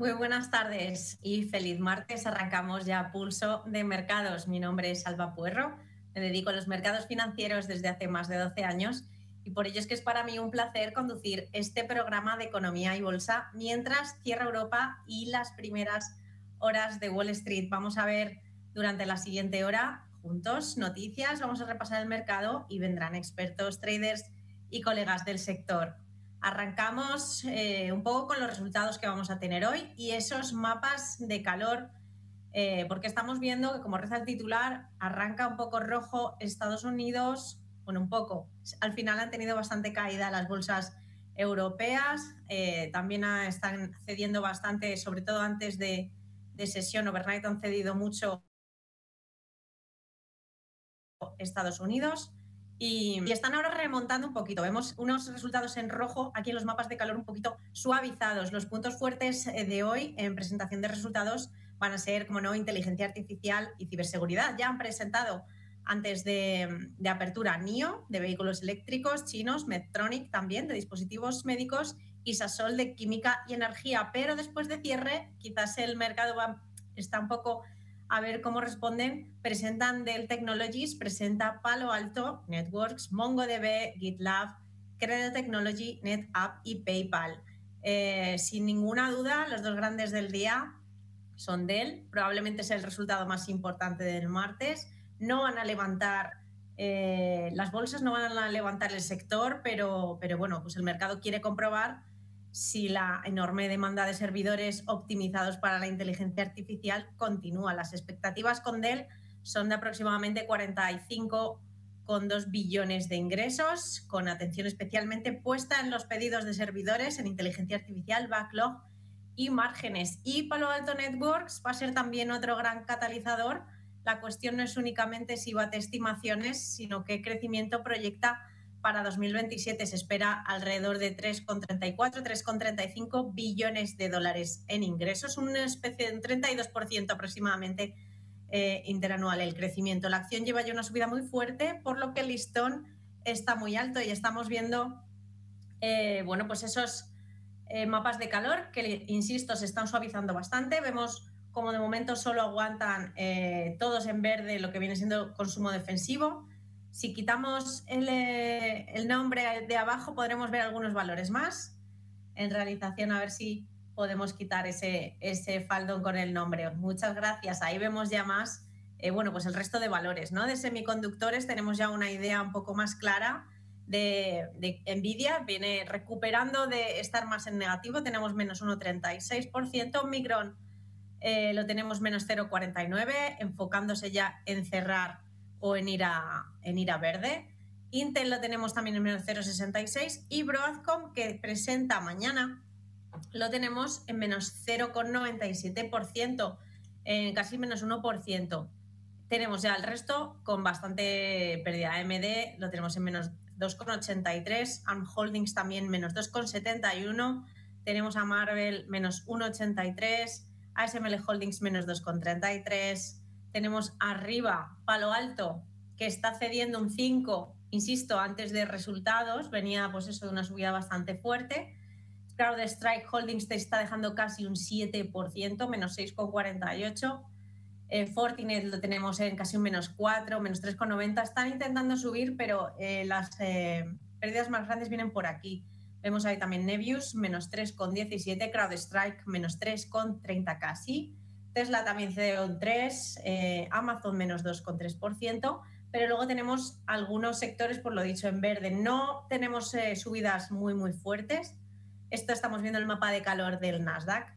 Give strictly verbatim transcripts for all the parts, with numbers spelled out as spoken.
Muy buenas tardes y feliz martes. Arrancamos ya Pulso de Mercados. Mi nombre es Alba Puerro, me dedico a los mercados financieros desde hace más de doce años y por ello es que es para mí un placer conducir este programa de economía y bolsa mientras cierra Europa y las primeras horas de Wall Street. Vamos a ver durante la siguiente hora juntos noticias, vamos a repasar el mercado y vendrán expertos, traders y colegas del sector. Arrancamos eh, un poco con los resultados que vamos a tener hoy y esos mapas de calor, eh, porque estamos viendo que, como reza el titular, arranca un poco rojo Estados Unidos, bueno, un poco. Al final han tenido bastante caída las bolsas europeas, eh, también están cediendo bastante, sobre todo antes de, de sesión overnight han cedido mucho Estados Unidos. Y, y están ahora remontando un poquito. Vemos unos resultados en rojo aquí en los mapas de calor un poquito suavizados. Los puntos fuertes de hoy en presentación de resultados van a ser, como no, inteligencia artificial y ciberseguridad. Ya han presentado antes de, de apertura N I O, de vehículos eléctricos, chinos, Medtronic también, de dispositivos médicos, y Sasol, de química y energía. Pero después de cierre, quizás el mercado va, está un poco... a ver cómo responden. Presentan Dell Technologies, presenta Palo Alto Networks, MongoDB, GitLab, Credit Technology, NetApp y PayPal. Eh, sin ninguna duda, los dos grandes del día son Dell, probablemente es el resultado más importante del martes. No van a levantar eh, las bolsas, no van a levantar el sector, pero, pero bueno, pues el mercado quiere comprobar si la enorme demanda de servidores optimizados para la inteligencia artificial continúa. Las expectativas con Dell son de aproximadamente cuarenta y cinco coma dos billones de ingresos, con atención especialmente puesta en los pedidos de servidores, en inteligencia artificial, backlog y márgenes. Y Palo Alto Networks va a ser también otro gran catalizador. La cuestión no es únicamente si bate estimaciones, sino qué crecimiento proyecta para dos mil veintisiete. Se espera alrededor de tres coma treinta y cuatro, tres coma treinta y cinco billones de dólares en ingresos, una especie de un treinta y dos por ciento aproximadamente eh, interanual el crecimiento. La acción lleva ya una subida muy fuerte, por lo que el listón está muy alto y estamos viendo eh, bueno, pues esos eh, mapas de calor que, insisto, se están suavizando bastante. Vemos como de momento solo aguantan eh, todos en verde lo que viene siendo consumo defensivo. Si quitamos el, el nombre de abajo podremos ver algunos valores más. En realización, a ver si podemos quitar ese, ese faldón con el nombre. Muchas gracias. Ahí vemos ya más, eh, bueno, pues el resto de valores, ¿no? De semiconductores tenemos ya una idea un poco más clara de, de Nvidia. Viene recuperando de estar más en negativo. Tenemos menos uno coma treinta y seis por ciento. Micron eh, lo tenemos menos cero coma cuarenta y nueve por ciento, enfocándose ya en cerrar o en ir a, en ir a verde. Intel lo tenemos también en menos cero coma sesenta y seis y Broadcom, que presenta mañana, lo tenemos en menos cero coma noventa y siete por ciento, en casi menos uno por ciento. Tenemos ya el resto con bastante pérdida. A M D lo tenemos en menos dos coma ochenta y tres, ARM Holdings también menos dos coma setenta y uno, tenemos a Marvel menos uno coma ochenta y tres, A S M L Holdings menos dos coma treinta y tres, tenemos arriba Palo Alto, que está cediendo un cinco, insisto, antes de resultados, venía pues eso de una subida bastante fuerte. CrowdStrike Holdings te está dejando casi un siete por ciento, menos seis coma cuarenta y ocho. Eh, Fortinet lo tenemos en casi un menos cuatro, menos tres coma noventa. Están intentando subir, pero eh, las eh, pérdidas más grandes vienen por aquí. Vemos ahí también Nebius, menos tres coma diecisiete, CrowdStrike, menos tres coma treinta casi. Tesla también cede un tres, eh, Amazon menos dos coma tres por ciento, pero luego tenemos algunos sectores, por lo dicho, en verde. No tenemos eh, subidas muy, muy fuertes. Esto estamos viendo el mapa de calor del Nasdaq.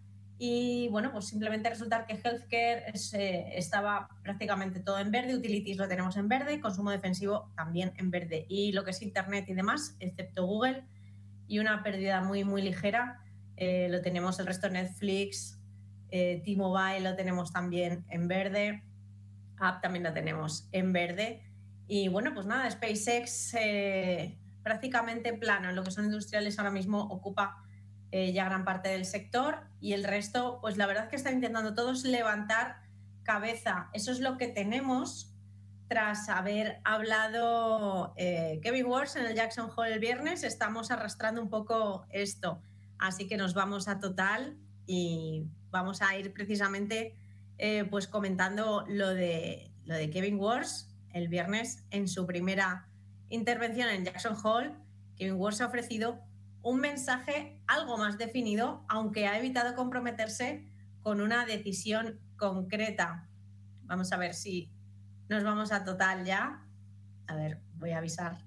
Y bueno, pues simplemente resulta que Healthcare es, eh, estaba prácticamente todo en verde, Utilities lo tenemos en verde, consumo defensivo también en verde. Y lo que es Internet y demás, excepto Google, y una pérdida muy, muy ligera, eh, lo tenemos el resto, Netflix, eh, T-Mobile lo tenemos también en verde, App también lo tenemos en verde. Y bueno, pues nada, SpaceX eh, prácticamente plano en lo que son industriales ahora mismo, ocupa eh, ya gran parte del sector, y el resto, pues la verdad es que están intentando todos levantar cabeza. Eso es lo que tenemos tras haber hablado eh, Kevin Wars en el Jackson Hole el viernes. Estamos arrastrando un poco esto, así que nos vamos a total y vamos a ir precisamente eh, pues comentando lo de, lo de Kevin Warsh el viernes en su primera intervención en Jackson Hole. Kevin Warsh ha ofrecido un mensaje algo más definido, aunque ha evitado comprometerse con una decisión concreta. Vamos a ver si nos vamos a total ya. A ver, voy a avisar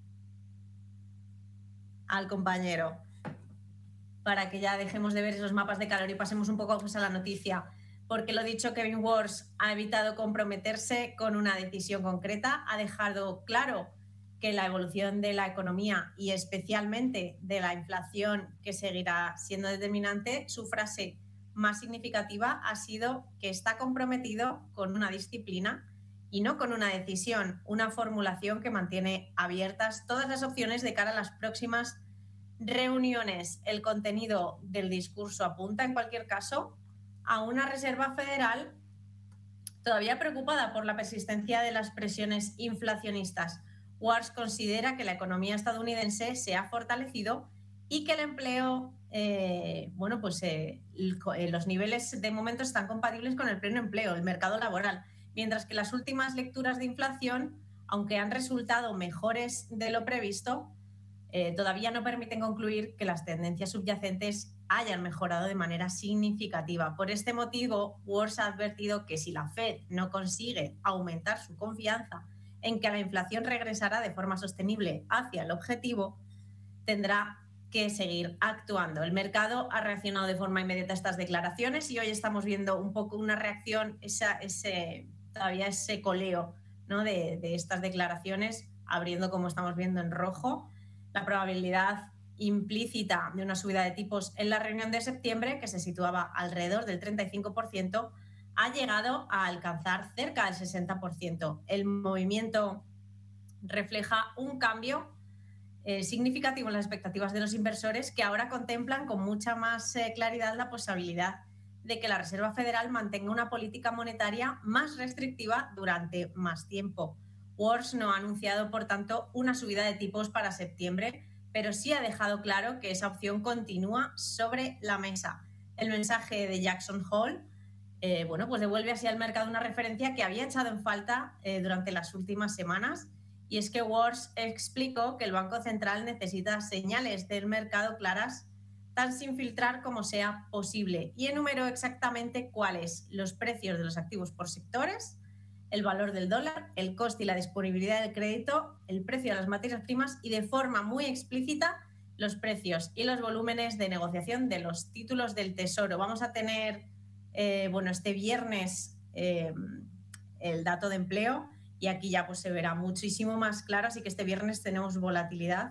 al compañero para que ya dejemos de ver esos mapas de calor y pasemos un poco pues, a la noticia. Porque lo dicho, Kevin Warsh ha evitado comprometerse con una decisión concreta, ha dejado claro que la evolución de la economía y especialmente de la inflación, que seguirá siendo determinante, su frase más significativa ha sido que está comprometido con una disciplina y no con una decisión, una formulación que mantiene abiertas todas las opciones de cara a las próximas reuniones. El contenido del discurso apunta, en cualquier caso, a una Reserva Federal todavía preocupada por la persistencia de las presiones inflacionistas. Warsh considera que la economía estadounidense se ha fortalecido y que el empleo, eh, bueno, pues eh, los niveles de momento están compatibles con el pleno empleo, el mercado laboral, mientras que las últimas lecturas de inflación, aunque han resultado mejores de lo previsto, eh, todavía no permiten concluir que las tendencias subyacentes hayan mejorado de manera significativa. Por este motivo, Warsh ha advertido que si la Fed no consigue aumentar su confianza en que la inflación regresará de forma sostenible hacia el objetivo, tendrá que seguir actuando. El mercado ha reaccionado de forma inmediata a estas declaraciones y hoy estamos viendo un poco una reacción, esa, ese, todavía ese coleo, ¿no? de, de estas declaraciones, abriendo, como estamos viendo, en rojo. La probabilidad implícita de una subida de tipos en la reunión de septiembre, que se situaba alrededor del treinta y cinco por ciento, ha llegado a alcanzar cerca del sesenta por ciento. El movimiento refleja un cambio eh, significativo en las expectativas de los inversores, que ahora contemplan con mucha más eh, claridad la posibilidad de que la Reserva Federal mantenga una política monetaria más restrictiva durante más tiempo. Warsh no ha anunciado, por tanto, una subida de tipos para septiembre, pero sí ha dejado claro que esa opción continúa sobre la mesa. El mensaje de Jackson Hole Eh, bueno, pues devuelve así al mercado una referencia que había echado en falta eh, durante las últimas semanas, y es que Warsh explicó que el Banco Central necesita señales del mercado claras, tan sin filtrar como sea posible, y enumeró exactamente cuáles: los precios de los activos por sectores, el valor del dólar, el coste y la disponibilidad del crédito, el precio de las materias primas y, de forma muy explícita, los precios y los volúmenes de negociación de los títulos del Tesoro. Vamos a tener Eh, bueno, este viernes eh, el dato de empleo, y aquí ya pues se verá muchísimo más claro, así que este viernes tenemos volatilidad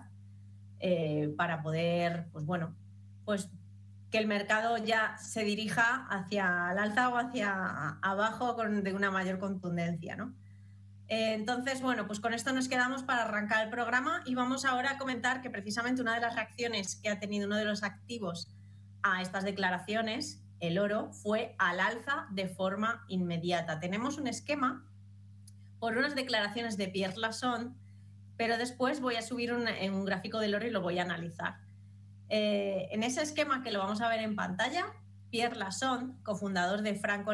eh, para poder, pues bueno, pues que el mercado ya se dirija hacia el alza o hacia abajo con, de una mayor contundencia, ¿no? Eh, entonces, bueno, pues con esto nos quedamos para arrancar el programa, y vamos ahora a comentar que precisamente una de las reacciones que ha tenido uno de los activos a estas declaraciones, el oro, fue al alza de forma inmediata. Tenemos un esquema por unas declaraciones de Pierre Lassonde, pero después voy a subir un, un gráfico del oro y lo voy a analizar. Eh, en ese esquema, que lo vamos a ver en pantalla, Pierre Lassonde, cofundador de Franco